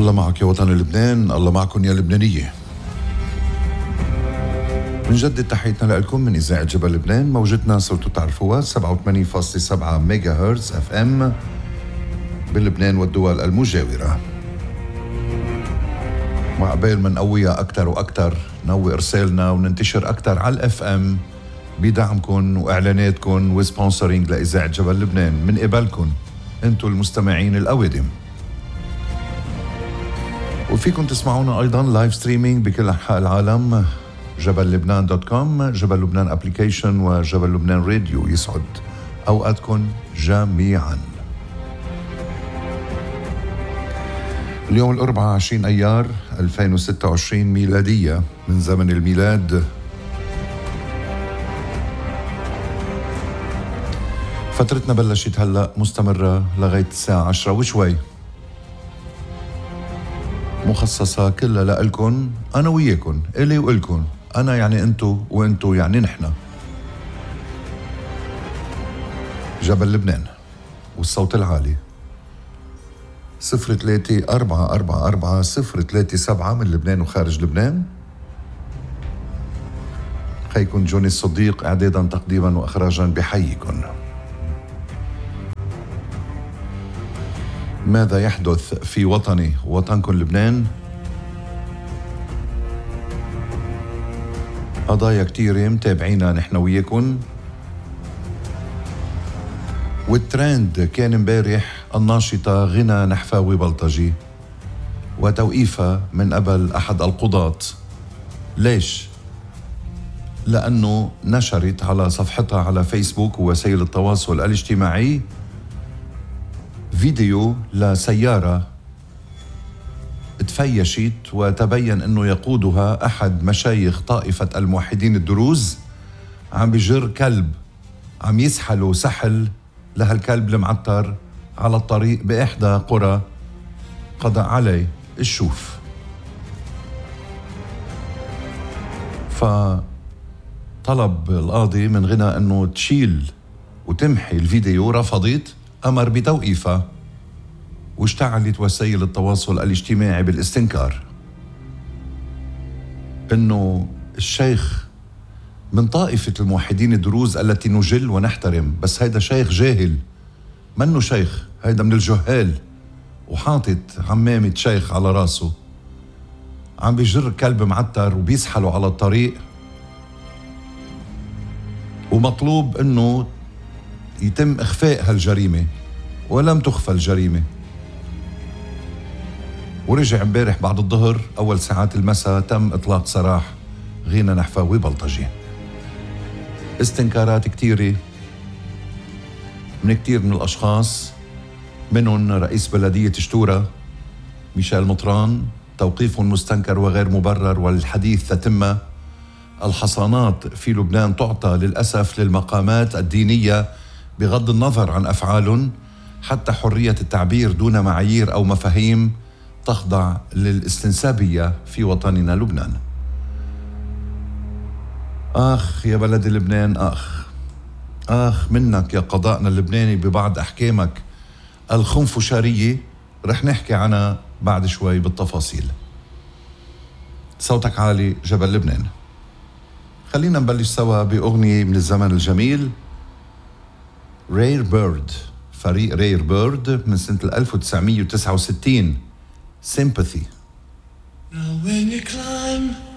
الله معك يا وطن لبنان، الله معكم يا لبنانية. بنجدد تحياتنا لكم من إذاعة جبل لبنان. موجتنا صرتوا تعرفوها 87.7 ميجا هرتز اف ام بلبنان والدول المجاورة. وعقبال ما نقويها أكتر وأكتر، نقوي إرسالنا وننتشر أكتر على الاف ام بدعمكم وإعلاناتكم وسبونسرينج لإذاعة جبل لبنان من قبلكم أنتوا المستمعين الأوادم. وفيكم تسمعونا أيضا لايف ستريمينج بكل أنحاء العالم، جبللبنان.com، جبل لبنان أبليكيشن وجبل لبنان راديو. يسعد أوقاتكم جميعا. اليوم الأربعاء 20 أيار 2026 ميلادية من زمن الميلاد. فترتنا بلشت هلأ مستمرة لغاية الساعة 10 وشوي، مخصصة كلها لألكن أنا وياكن، إلي وإلكن. أنا يعني أنتو وأنتو يعني نحنا. جبل لبنان والصوت العالي 03-444-037 من لبنان وخارج لبنان. خيكن جوني الصديق إعدادا تقديما وإخراجا بحيكن. ماذا يحدث في وطني وطنكم لبنان؟ قضايا كتيرة متابعينا نحن وياكن. والترند كان امبارح الناشطة غنى نحفاوي بلطجي وتوقيفها من قبل أحد القضاة. ليش؟ لأنه نشرت على صفحتها على فيسبوك ووسائل التواصل الاجتماعي فيديو لسيارة تفيشت وتبين أنه يقودها أحد مشايخ طائفة الموحدين الدروز، عم بجر كلب، عم يسحلوا سحل لهالكلب المعطر على الطريق بإحدى قرى قضاء علي الشوف. فطلب القاضي من غنى أنه تشيل وتمحي الفيديو، رفضت، أمر بتوقيفها، واشتعلت وسائل التواصل الاجتماعي بالاستنكار انه الشيخ من طائفة الموحدين الدروز التي نجل ونحترم، بس هيدا شيخ جاهل، منه شيخ، هيدا من الجهال، وحاطط عمامة شيخ على راسه، عم بيجر كلب معتر وبيسحله على الطريق، ومطلوب انه يتم اخفاء هالجريمة، ولم تخفى الجريمة. ورجع امبارح بعد الظهر أول ساعات المساء تم إطلاق سراح غنى نحفاوي بلطجي. استنكارات كتيرة من كتير من الأشخاص، منهم رئيس بلدية شتورة ميشيل مطران، توقيف مستنكر وغير مبرر والحديث تتم. الحصانات في لبنان تعطى للأسف للمقامات الدينية بغض النظر عن أفعالهم، حتى حرية التعبير دون معايير أو مفاهيم تخضع للاستنسابية في وطننا لبنان. آخ يا بلد لبنان، آخ منك يا قضاءنا اللبناني ببعض أحكامك الخنفشارية، رح نحكي عنها بعد شوي بالتفاصيل. صوتك عالي جبل لبنان. خلينا نبلش سوا بأغنية من الزمن الجميل، رير بيرد، فريق رير بيرد من سنة 1969، Sympathy. Now when you climb